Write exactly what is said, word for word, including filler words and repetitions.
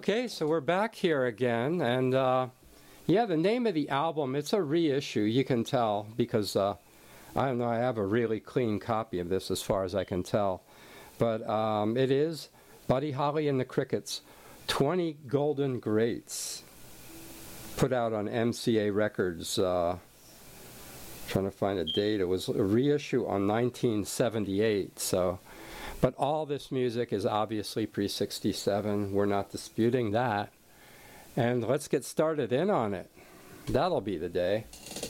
Okay, so we're back here again, and uh, yeah, the name of the album, it's a reissue, you can tell, because uh, I don't know, I have a really clean copy of this as far as I can tell. But um, it is Buddy Holly and the Crickets, twenty Golden Greats, put out on M C A Records. Uh, trying to find a date. It was a reissue on nineteen seventy-eight, so... But all this music is obviously pre sixty-seven. We're not disputing that. And let's get started in on it. That'll be the day.